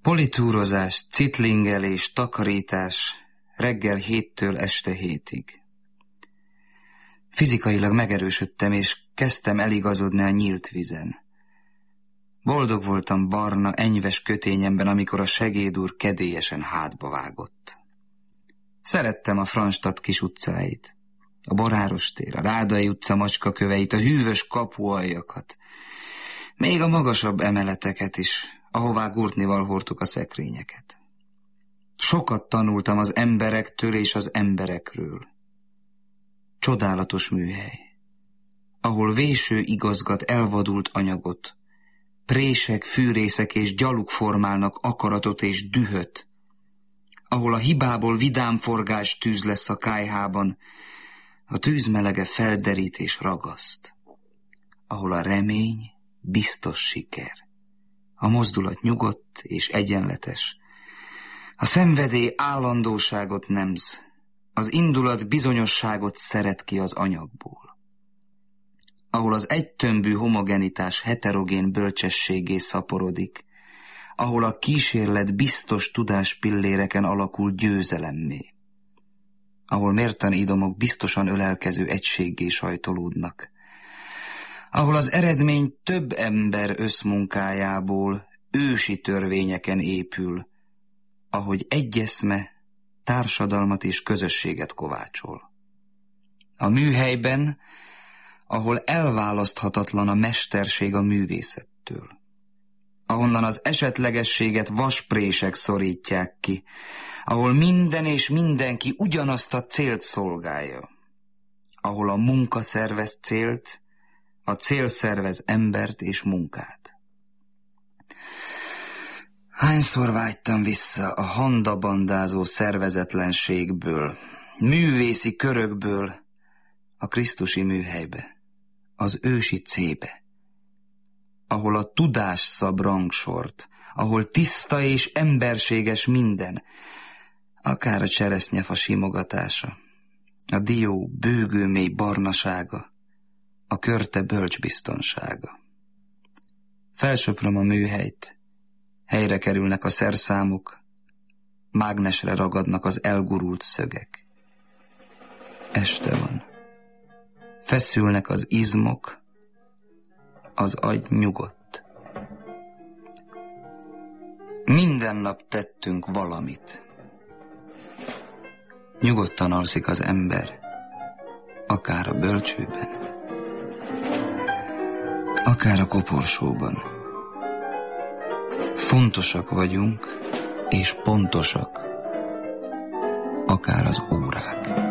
Politúrozás, citlingelés, takarítás reggel 7-től este 7-ig. Fizikailag megerősödtem, és kezdtem eligazodni a nyílt vízen. Boldog voltam barna, enyves kötényemben, amikor a segédúr kedélyesen hátba vágott. Szerettem a Franstadt kis utcáit, a Boráros tér, a Rádai utca macskaköveit, a hűvös kapualjakat, még a magasabb emeleteket is, ahová gurtnival hordtuk a szekrényeket. Sokat tanultam az emberektől és az emberekről. Csodálatos műhely, ahol véső igazgat elvadult anyagot, prések, fűrészek és gyaluk formálnak akaratot és dühöt, ahol a hibából vidámforgás tűz lesz a kályhában, a tűz melege felderít és ragaszt, ahol a remény biztos siker, a mozdulat nyugodt és egyenletes, a szenvedély állandóságot nemz, az indulat bizonyosságot szeret ki az anyagból, ahol az egytömbű homogenitás heterogén bölcsességé szaporodik, ahol a kísérlet biztos tudáspilléreken alakul győzelemmé, ahol mértani idomok biztosan ölelkező egységgé sajtolódnak, ahol az eredmény több ember összmunkájából ősi törvényeken épül, ahogy egy eszme társadalmat és közösséget kovácsol. A műhelyben, ahol elválaszthatatlan a mesterség a művészettől, ahonnan az esetlegességet vasprések szorítják ki, ahol minden és mindenki ugyanazt a célt szolgálja, ahol a munka szervez célt, a cél szervez embert és munkát. Hányszor vágytam vissza a handabandázó szervezetlenségből, művészi körökből a krisztusi műhelybe, az ősi cébe, ahol a tudás szab rangsort, ahol tiszta és emberséges minden, akár a cseresznyefa simogatása, a dió bőgőmély barnasága, a körte bölcsbiztonsága. Felsöpröm a műhelyt, helyre kerülnek a szerszámok, mágnesre ragadnak az elgurult szögek. Este van. Feszülnek az izmok, az agy nyugodt. Minden nap tettünk valamit. Nyugodtan alszik az ember, akár a bölcsőben, akár a koporsóban. Fontosak vagyunk, és pontosak, akár az órák.